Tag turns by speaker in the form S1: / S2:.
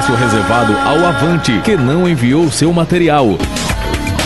S1: reservado ao Avante, que não enviou seu material.